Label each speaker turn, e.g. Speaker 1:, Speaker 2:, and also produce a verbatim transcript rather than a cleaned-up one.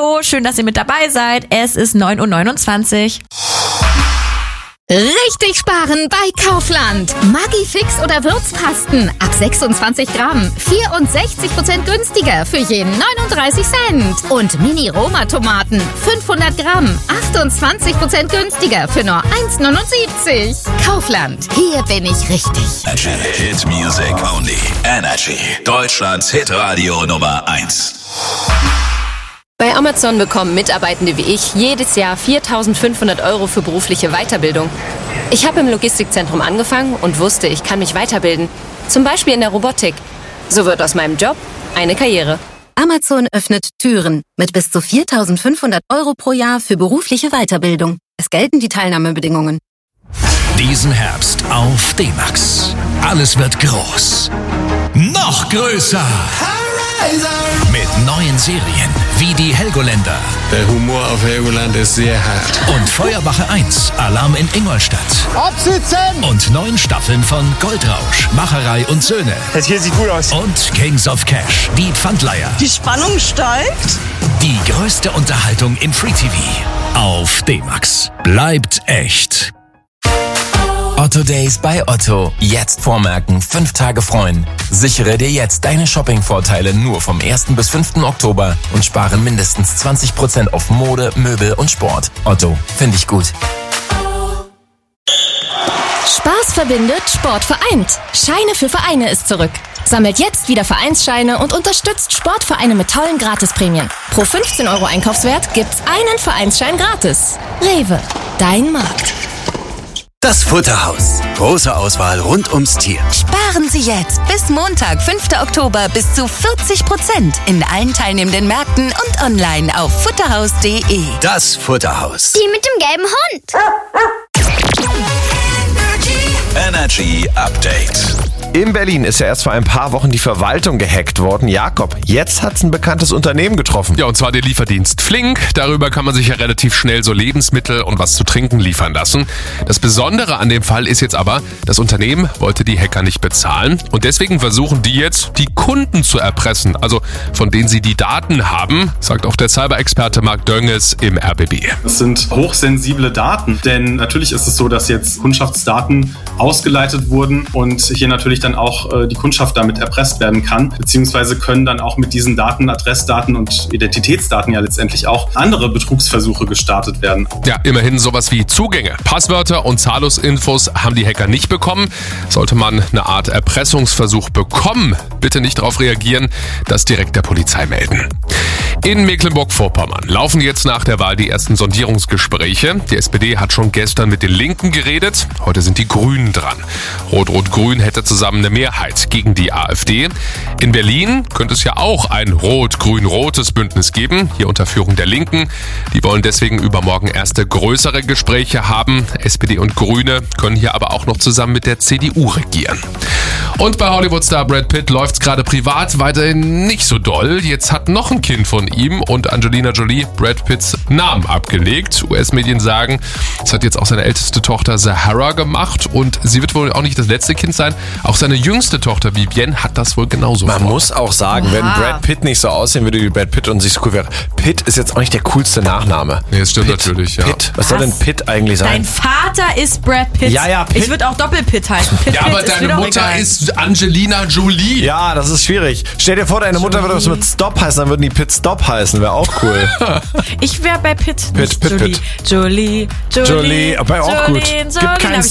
Speaker 1: Hallo, schön, dass ihr mit dabei seid. Es ist neun Uhr neunundzwanzig.
Speaker 2: Richtig sparen bei Kaufland. Maggi-Fix oder Würzpasten ab sechsundzwanzig Gramm. vierundsechzig Prozent günstiger für jeden neununddreißig Cent. Und Mini-Roma-Tomaten fünfhundert Gramm. achtundzwanzig Prozent günstiger für nur eins neunundsiebzig. Kaufland, hier bin ich richtig.
Speaker 3: Energy Hit Music Only. Energy. Deutschlands Hitradio Nummer eins.
Speaker 4: Bei Amazon bekommen Mitarbeitende wie ich jedes Jahr viertausendfünfhundert Euro für berufliche Weiterbildung. Ich habe im Logistikzentrum angefangen und wusste, ich kann mich weiterbilden. Zum Beispiel in der Robotik. So wird aus meinem Job eine Karriere.
Speaker 5: Amazon öffnet Türen mit bis zu viertausendfünfhundert Euro pro Jahr für berufliche Weiterbildung. Es gelten die Teilnahmebedingungen.
Speaker 3: Diesen Herbst auf D-Max. Alles wird groß. Noch größer. Mit neuen Serien wie die Helgoländer.
Speaker 6: Der Humor auf Helgoland ist sehr hart.
Speaker 3: Und Feuerwache eins, Alarm in Ingolstadt.
Speaker 7: Absitzen!
Speaker 3: Und neun Staffeln von Goldrausch, Macherei und Söhne.
Speaker 7: Das hier sieht gut aus.
Speaker 3: Und Kings of Cash, die Pfandleiher.
Speaker 8: Die Spannung steigt.
Speaker 3: Die größte Unterhaltung im Free-T V. Auf D-Max. Bleibt echt.
Speaker 9: Otto Days bei Otto. Jetzt vormerken, fünf Tage freuen. Sichere dir jetzt deine Shopping-Vorteile nur vom ersten bis fünften Oktober und spare mindestens zwanzig Prozent auf Mode, Möbel und Sport. Otto, finde ich gut.
Speaker 2: Spaß verbindet, Sport vereint. Scheine für Vereine ist zurück. Sammelt jetzt wieder Vereinsscheine und unterstützt Sportvereine mit tollen Gratisprämien. Pro fünfzehn Euro Einkaufswert gibt's einen Vereinsschein gratis. Rewe, dein Markt.
Speaker 10: Das Futterhaus. Große Auswahl rund ums Tier.
Speaker 5: Sparen Sie jetzt bis Montag, fünften Oktober bis zu vierzig Prozent in allen teilnehmenden Märkten und online auf futterhaus punkt de.
Speaker 10: Das Futterhaus.
Speaker 11: Die mit dem gelben Hund.
Speaker 3: Energy Update.
Speaker 12: In Berlin ist ja erst vor ein paar Wochen die Verwaltung gehackt worden. Jakob, jetzt hat's ein bekanntes Unternehmen getroffen.
Speaker 13: Ja, und zwar der Lieferdienst Flink. Darüber kann man sich ja relativ schnell so Lebensmittel und was zu trinken liefern lassen. Das Besondere an dem Fall ist jetzt aber, das Unternehmen wollte die Hacker nicht bezahlen. Und deswegen versuchen die jetzt, die Kunden zu erpressen. Also von denen sie die Daten haben, sagt auch der Cyber-Experte Marc Dönges im R B B.
Speaker 14: Es sind hochsensible Daten, denn natürlich ist es so, dass jetzt Kundschaftsdaten ausgeleitet wurden und hier natürlich dann auch äh, die Kundschaft damit erpresst werden kann, beziehungsweise können dann auch mit diesen Daten, Adressdaten und Identitätsdaten ja letztendlich auch andere Betrugsversuche gestartet werden.
Speaker 13: Ja, immerhin sowas wie Zugänge, Passwörter und Zahlungsinfos haben die Hacker nicht bekommen. Sollte man eine Art Erpressungsversuch bekommen, bitte nicht darauf reagieren, das direkt der Polizei melden. In Mecklenburg-Vorpommern laufen jetzt nach der Wahl die ersten Sondierungsgespräche. Die S P D hat schon gestern mit den Linken geredet. Heute sind die Grünen dran. Rot-Rot-Grün hätte zusammen eine Mehrheit gegen die AfD. In Berlin könnte es ja auch ein rot-grün-rotes Bündnis geben, hier unter Führung der Linken. Die wollen deswegen übermorgen erste größere Gespräche haben. S P D und Grüne können hier aber auch noch zusammen mit der C D U regieren. Und bei Hollywood-Star Brad Pitt läuft's gerade privat weiterhin nicht so doll. Jetzt hat noch ein Kind von ihm und Angelina Jolie Brad Pitts Namen abgelegt. U S-Medien sagen, das hat jetzt auch seine älteste Tochter Zahara gemacht und sie wird wohl auch nicht das letzte Kind sein. Auch seine jüngste Tochter Vivienne hat das wohl genauso
Speaker 12: Man
Speaker 13: vor.
Speaker 12: muss auch sagen,
Speaker 1: Oha.
Speaker 12: wenn Brad Pitt nicht so aussehen würde wie Brad Pitt und sich so cool wäre. Pitt ist jetzt auch nicht der coolste Nachname.
Speaker 13: Nee, das stimmt
Speaker 12: Pitt,
Speaker 13: natürlich, ja.
Speaker 12: Pitt. Was soll denn Pitt eigentlich sein?
Speaker 1: Dein Vater ist Brad Pitt.
Speaker 12: Ja, ja, Pitt.
Speaker 1: Ich würde auch Doppel-Pitt heißen. Pitt,
Speaker 13: Ja,
Speaker 1: Pitt
Speaker 13: aber
Speaker 1: ist
Speaker 13: deine
Speaker 1: mir doch
Speaker 13: Mutter
Speaker 1: egal.
Speaker 13: ist Angelina Jolie.
Speaker 12: Ja, das ist schwierig. Stell dir vor, deine Mutter würde was mit Stop heißen, dann würden die Pitt Stop heißen. Wäre auch cool.
Speaker 1: Ich wäre bei Pitt.
Speaker 12: Pitt, Pitt,
Speaker 1: Jolie.
Speaker 12: Pitt.
Speaker 1: Jolie, Jolie,
Speaker 12: Jolie, aber auch gut.
Speaker 1: Jolene,
Speaker 12: Gibt keinen
Speaker 1: Jolene.